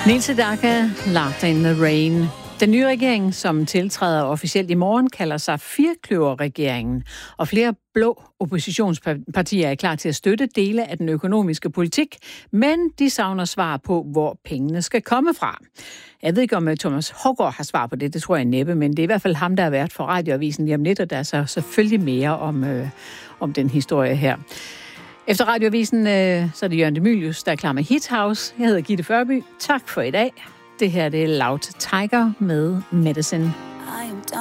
Neil Sedaka, Laughter in the Rain. Den nye regering, som tiltræder officielt i morgen, kalder sig Firkløver-regeringen, og flere blå oppositionspartier er klar til at støtte dele af den økonomiske politik, men de savner svar på, hvor pengene skal komme fra. Jeg ved ikke, om Thomas Haugaard har svar på det tror jeg næppe, men det er i hvert fald ham, der har været for Radioavisen lige om lidt, og der er så selvfølgelig mere om den historie her. Efter Radioavisen, så er det Jørgen de Mylius, der er klar med Hit House. Jeg hedder Gitte Førby. Tak for i dag. Det her det er Loud Tiger med Medicine.